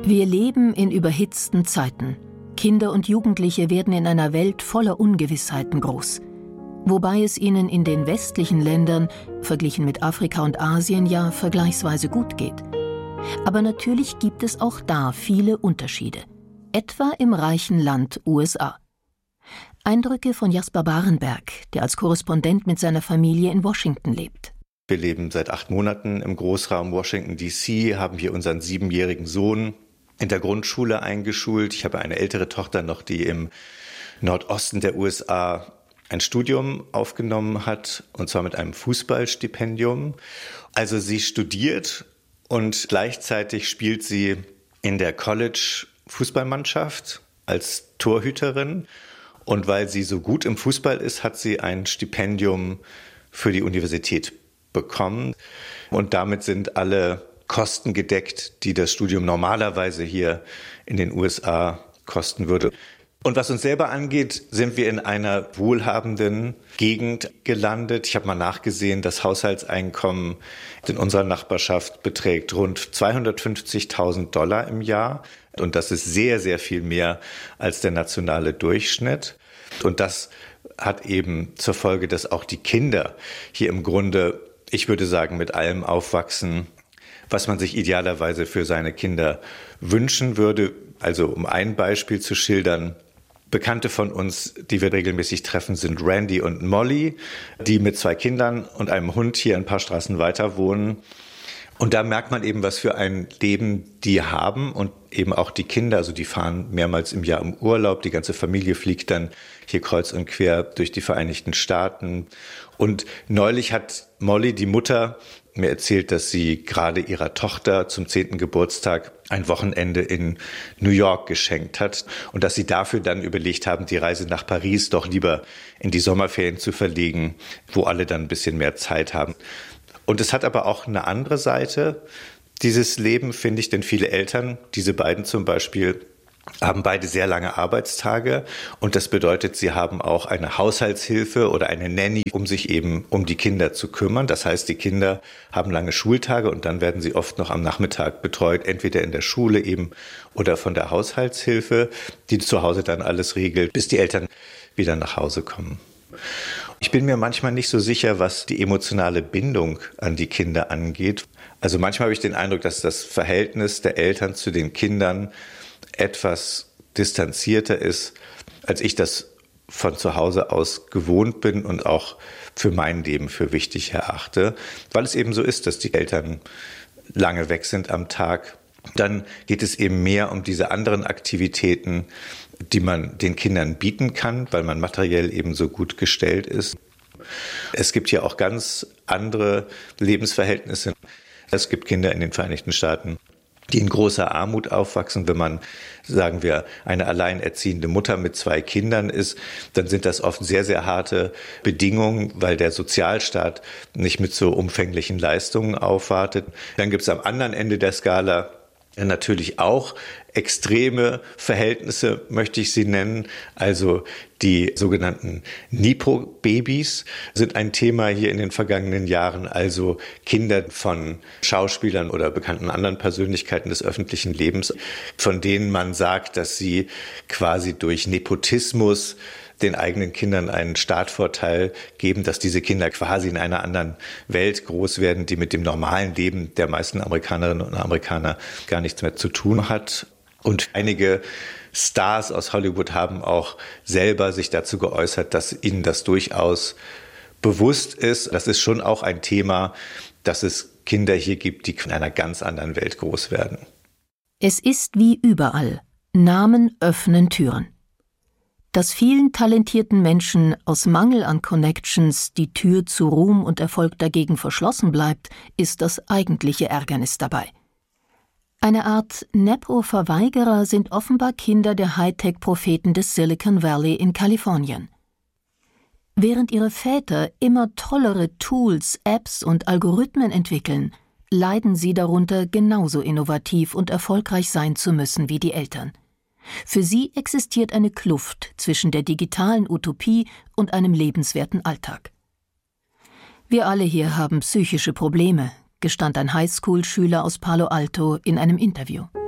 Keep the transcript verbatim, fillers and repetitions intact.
Wir leben in überhitzten Zeiten. Kinder und Jugendliche werden in einer Welt voller Ungewissheiten groß. Wobei es ihnen in den westlichen Ländern, verglichen mit Afrika und Asien, ja vergleichsweise gut geht. Aber natürlich gibt es auch da viele Unterschiede. Etwa im reichen Land U S A. Eindrücke von Jasper Barenberg, der als Korrespondent mit seiner Familie in Washington lebt. Wir leben seit acht Monaten im Großraum Washington D C, haben hier unseren siebenjährigen Sohn in der Grundschule eingeschult. Ich habe eine ältere Tochter noch, die im Nordosten der U S A ein Studium aufgenommen hat, und zwar mit einem Fußballstipendium. Also sie studiert und gleichzeitig spielt sie in der College-Fußballmannschaft als Torhüterin. Und weil sie so gut im Fußball ist, hat sie ein Stipendium für die Universität bekommen. Und damit sind alle Kosten gedeckt, die das Studium normalerweise hier in den U S A kosten würde. Und was uns selber angeht, sind wir in einer wohlhabenden Gegend gelandet. Ich habe mal nachgesehen, das Haushaltseinkommen in unserer Nachbarschaft beträgt rund zweihundertfünfzigtausend Dollar im Jahr. Und das ist sehr, sehr viel mehr als der nationale Durchschnitt. Und das hat eben zur Folge, dass auch die Kinder hier im Grunde, ich würde sagen, mit allem aufwachsen, was man sich idealerweise für seine Kinder wünschen würde. Also um ein Beispiel zu schildern: Bekannte von uns, die wir regelmäßig treffen, sind Randy und Molly, die mit zwei Kindern und einem Hund hier ein paar Straßen weiter wohnen. Und da merkt man eben, was für ein Leben die haben, und eben auch die Kinder. Also die fahren mehrmals im Jahr im Urlaub. Die ganze Familie fliegt dann hier kreuz und quer durch die Vereinigten Staaten. Und neulich hat Molly, die Mutter, mir erzählt, dass sie gerade ihrer Tochter zum zehnten Geburtstag ein Wochenende in New York geschenkt hat und dass sie dafür dann überlegt haben, die Reise nach Paris doch lieber in die Sommerferien zu verlegen, wo alle dann ein bisschen mehr Zeit haben. Und es hat aber auch eine andere Seite, dieses Leben, finde ich, denn viele Eltern, diese beiden zum Beispiel, haben beide sehr lange Arbeitstage, und das bedeutet, sie haben auch eine Haushaltshilfe oder eine Nanny, um sich eben um die Kinder zu kümmern. Das heißt, die Kinder haben lange Schultage und dann werden sie oft noch am Nachmittag betreut, entweder in der Schule eben oder von der Haushaltshilfe, die zu Hause dann alles regelt, bis die Eltern wieder nach Hause kommen. Ich bin mir manchmal nicht so sicher, was die emotionale Bindung an die Kinder angeht. Also manchmal habe ich den Eindruck, dass das Verhältnis der Eltern zu den Kindern etwas distanzierter ist, als ich das von zu Hause aus gewohnt bin und auch für mein Leben für wichtig erachte, weil es eben so ist, dass die Eltern lange weg sind am Tag. Dann geht es eben mehr um diese anderen Aktivitäten, die man den Kindern bieten kann, weil man materiell eben so gut gestellt ist. Es gibt ja auch ganz andere Lebensverhältnisse. Es gibt Kinder in den Vereinigten Staaten, die in großer Armut aufwachsen. Wenn man, sagen wir, eine alleinerziehende Mutter mit zwei Kindern ist, dann sind das oft sehr, sehr harte Bedingungen, weil der Sozialstaat nicht mit so umfänglichen Leistungen aufwartet. Dann gibt es am anderen Ende der Skala natürlich auch extreme Verhältnisse, möchte ich sie nennen. Also die sogenannten Nipo-Babys sind ein Thema hier in den vergangenen Jahren. Also Kinder von Schauspielern oder bekannten anderen Persönlichkeiten des öffentlichen Lebens, von denen man sagt, dass sie quasi durch Nepotismus den eigenen Kindern einen Startvorteil geben, dass diese Kinder quasi in einer anderen Welt groß werden, die mit dem normalen Leben der meisten Amerikanerinnen und Amerikaner gar nichts mehr zu tun hat. Und einige Stars aus Hollywood haben auch selber sich dazu geäußert, dass ihnen das durchaus bewusst ist. Das ist schon auch ein Thema, dass es Kinder hier gibt, die in einer ganz anderen Welt groß werden. Es ist wie überall. Namen öffnen Türen. Dass vielen talentierten Menschen aus Mangel an Connections die Tür zu Ruhm und Erfolg dagegen verschlossen bleibt, ist das eigentliche Ärgernis dabei. Eine Art Nepo-Verweigerer sind offenbar Kinder der Hightech-Propheten des Silicon Valley in Kalifornien. Während ihre Väter immer tollere Tools, Apps und Algorithmen entwickeln, leiden sie darunter, genauso innovativ und erfolgreich sein zu müssen wie die Eltern. Für sie existiert eine Kluft zwischen der digitalen Utopie und einem lebenswerten Alltag. Wir alle hier haben psychische Probleme, gestand ein Highschool-Schüler aus Palo Alto in einem Interview.